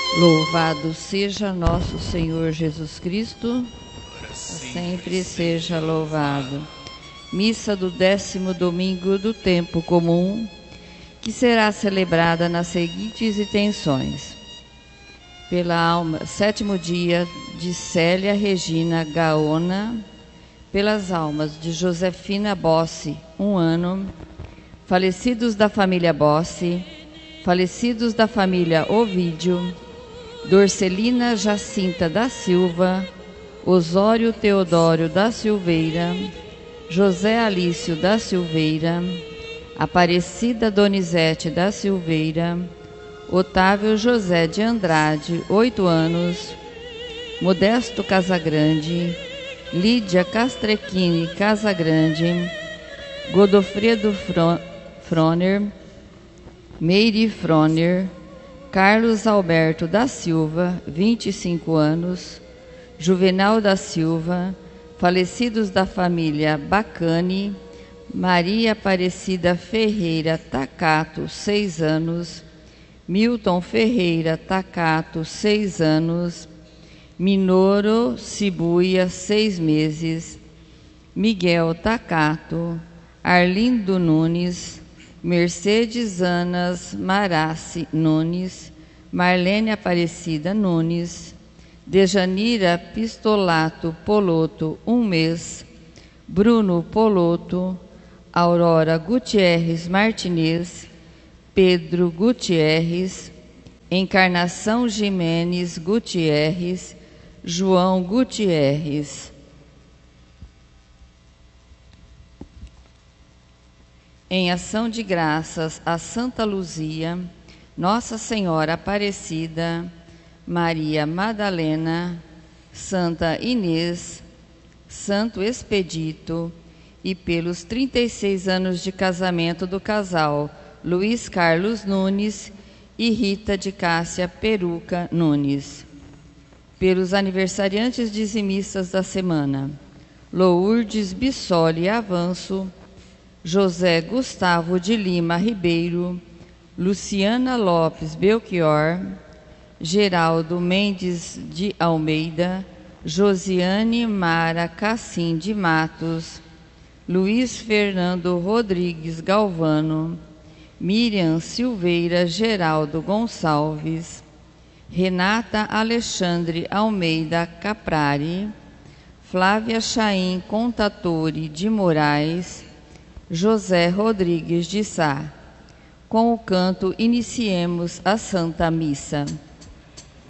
Louvado seja nosso Senhor Jesus Cristo, sempre seja louvado. Missa do 10º domingo do tempo comum, que será celebrada nas seguintes intenções: pela alma, 7º dia de Célia Regina Gaona, pelas almas de Josefina Bossi, 1 ano, falecidos da família Bossi, falecidos da família Ovídio, Dorcelina Jacinta da Silva, Osório Teodório da Silveira, José Alício da Silveira, Aparecida Donizete da Silveira, Otávio José de Andrade, 8 anos, Modesto Casagrande, Lídia Castrequini Casagrande, Godofredo Froner, Meire Froner, Carlos Alberto da Silva, 25 anos, Juvenal da Silva, falecidos da família Bacani, Maria Aparecida Ferreira Tacato, 6 anos, Milton Ferreira Tacato, 6 anos, Minoro Cibuia, 6 meses, Miguel Tacato, Arlindo Nunes, Mercedes Anas Marassi Nunes, Marlene Aparecida Nunes, Dejanira Pistolato Poloto, 1 mês, Bruno Poloto, Aurora Gutierrez Martinez, Pedro Gutierrez, Encarnação Jimenez Gutierrez, João Gutierrez. Em ação de graças a Santa Luzia, Nossa Senhora Aparecida, Maria Madalena, Santa Inês, Santo Expedito e pelos 36 anos de casamento do casal Luiz Carlos Nunes e Rita de Cássia Peruca Nunes. Pelos aniversariantes dizimistas da semana: Lourdes Bissoli Avanço, José Gustavo de Lima Ribeiro, Luciana Lopes Belchior, Geraldo Mendes de Almeida, Josiane Mara Cassim de Matos, Luiz Fernando Rodrigues Galvano, Miriam Silveira Geraldo Gonçalves, Renata Alexandre Almeida Caprari, Flávia Chaim Contatore de Moraes, José Rodrigues de Sá. Com o canto iniciemos a Santa Missa.